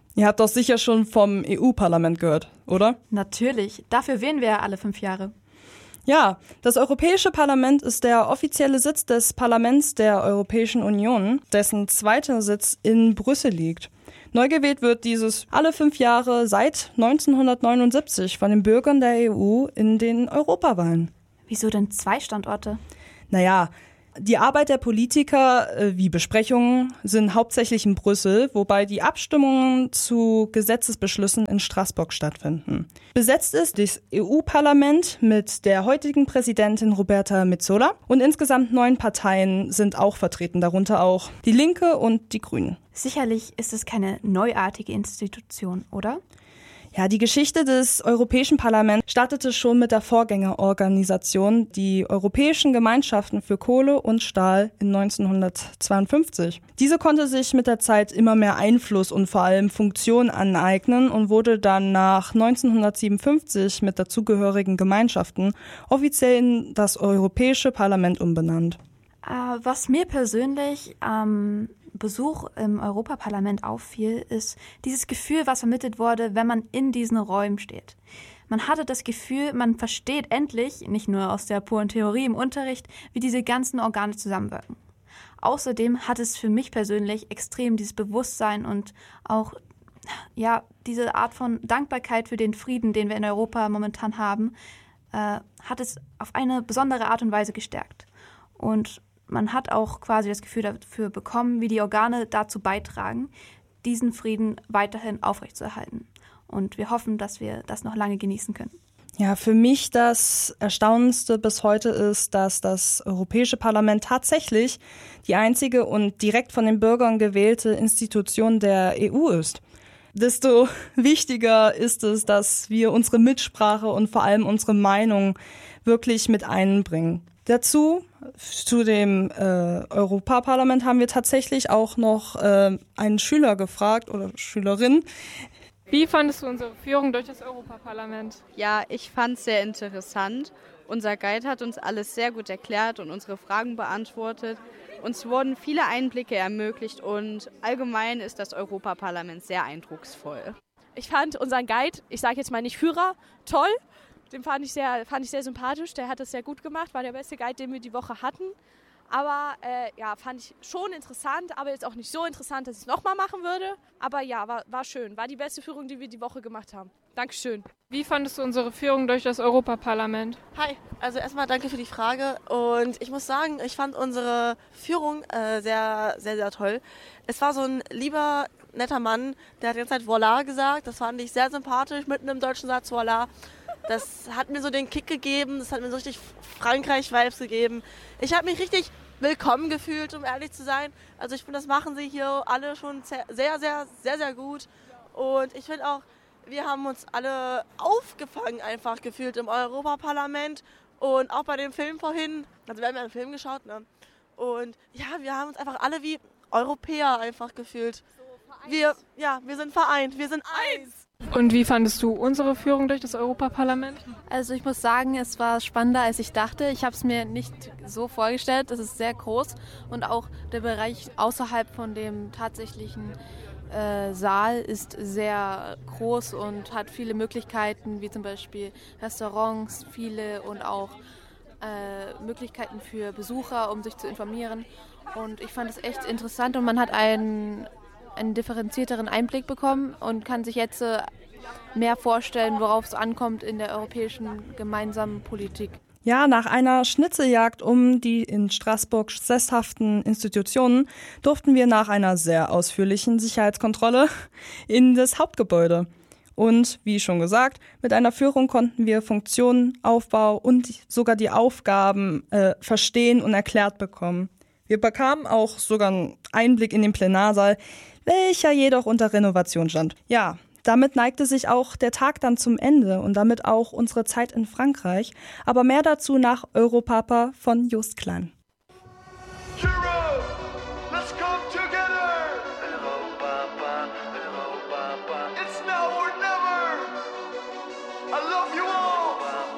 Ihr habt doch sicher schon vom EU-Parlament gehört, oder? Natürlich, dafür wählen wir ja alle 5 Jahre. Ja, das Europäische Parlament ist der offizielle Sitz des Parlaments der Europäischen Union, dessen zweiter Sitz in Brüssel liegt. Neu gewählt wird dieses alle 5 Jahre seit 1979 von den Bürgern der EU in den Europawahlen. Wieso denn 2 Standorte? Naja, die Arbeit der Politiker wie Besprechungen sind hauptsächlich in Brüssel, wobei die Abstimmungen zu Gesetzesbeschlüssen in Straßburg stattfinden. Besetzt ist das EU-Parlament mit der heutigen Präsidentin Roberta Metsola und insgesamt 9 Parteien sind auch vertreten, darunter auch die Linke und die Grünen. Sicherlich ist es keine neuartige Institution, oder? Ja, die Geschichte des Europäischen Parlaments startete schon mit der Vorgängerorganisation, die Europäischen Gemeinschaften für Kohle und Stahl in 1952. Diese konnte sich mit der Zeit immer mehr Einfluss und vor allem Funktion aneignen und wurde dann nach 1957 mit dazugehörigen Gemeinschaften offiziell in das Europäische Parlament umbenannt. Was mir persönlich am Besuch im Europaparlament auffiel, ist dieses Gefühl, was vermittelt wurde, wenn man in diesen Räumen steht. Man hatte das Gefühl, man versteht endlich, nicht nur aus der puren Theorie im Unterricht, wie diese ganzen Organe zusammenwirken. Außerdem hat es für mich persönlich extrem dieses Bewusstsein und auch diese Art von Dankbarkeit für den Frieden, den wir in Europa momentan haben, hat es auf eine besondere Art und Weise gestärkt. Und man hat auch quasi das Gefühl dafür bekommen, wie die Organe dazu beitragen, diesen Frieden weiterhin aufrechtzuerhalten. Und wir hoffen, dass wir das noch lange genießen können. Ja, für mich das Erstaunendste bis heute ist, dass das Europäische Parlament tatsächlich die einzige und direkt von den Bürgern gewählte Institution der EU ist. Desto wichtiger ist es, dass wir unsere Mitsprache und vor allem unsere Meinung wirklich mit einbringen. Dazu, zu dem Europaparlament, haben wir tatsächlich auch noch einen Schüler gefragt oder Schülerin. Wie fandest du unsere Führung durch das Europaparlament? Ja, ich fand es sehr interessant. Unser Guide hat uns alles sehr gut erklärt und unsere Fragen beantwortet. Uns wurden viele Einblicke ermöglicht und allgemein ist das Europaparlament sehr eindrucksvoll. Ich fand unseren Guide, ich sage jetzt mal nicht Führer, toll. Den fand ich sehr sympathisch, der hat das sehr gut gemacht, war der beste Guide, den wir die Woche hatten. Aber fand ich schon interessant, aber jetzt auch nicht so interessant, dass ich es nochmal machen würde. Aber ja, war schön, war die beste Führung, die wir die Woche gemacht haben. Dankeschön. Wie fandest du unsere Führung durch das Europaparlament? Hi, also erstmal danke für die Frage und ich muss sagen, ich fand unsere Führung sehr, sehr, sehr toll. Es war so ein lieber, netter Mann, der hat die ganze Zeit Voilà gesagt, das fand ich sehr sympathisch, mitten im deutschen Satz Voilà. Das hat mir so den Kick gegeben, das hat mir so richtig Frankreich-Vibes gegeben. Ich habe mich richtig willkommen gefühlt, um ehrlich zu sein. Also ich finde, das machen sie hier alle schon sehr, sehr, sehr, sehr, sehr gut. Und ich finde auch, wir haben uns alle aufgefangen einfach gefühlt im Europaparlament und auch bei dem Film vorhin. Also wir haben ja einen Film geschaut, ne? Und ja, wir haben uns einfach alle wie Europäer einfach gefühlt. Wir sind vereint, wir sind eins. Und wie fandest du unsere Führung durch das Europaparlament? Also ich muss sagen, es war spannender, als ich dachte. Ich habe es mir nicht so vorgestellt. Es ist sehr groß und auch der Bereich außerhalb von dem tatsächlichen Saal ist sehr groß und hat viele Möglichkeiten, wie zum Beispiel Restaurants, viele und auch Möglichkeiten für Besucher, um sich zu informieren. Und ich fand es echt interessant und man hat einen differenzierteren Einblick bekommen und kann sich jetzt mehr vorstellen, worauf es ankommt in der europäischen gemeinsamen Politik. Ja, nach einer Schnitzeljagd um die in Straßburg sesshaften Institutionen durften wir nach einer sehr ausführlichen Sicherheitskontrolle in das Hauptgebäude. Und wie schon gesagt, mit einer Führung konnten wir Funktionen, Aufbau und sogar die Aufgaben verstehen und erklärt bekommen. Wir bekamen auch sogar einen Einblick in den Plenarsaal, welcher jedoch unter Renovation stand. Ja, damit neigte sich auch der Tag dann zum Ende und damit auch unsere Zeit in Frankreich. Aber mehr dazu nach Europapa von Just Klein.